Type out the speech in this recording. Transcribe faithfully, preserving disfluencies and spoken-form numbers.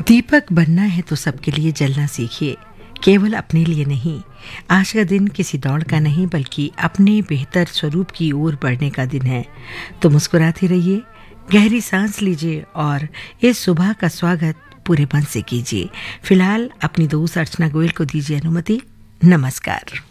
दीपक बनना है तो सबके लिए जलना सीखिए, केवल अपने लिए नहीं। आज का दिन किसी दौड़ का नहीं बल्कि अपने बेहतर स्वरूप की ओर बढ़ने का दिन है। तो मुस्कुराते रहिए, गहरी सांस लीजिए और इस सुबह का स्वागत पूरे मन से कीजिए। फिलहाल अपनी दोस्त अर्चना गोयल को दीजिए अनुमति। नमस्कार।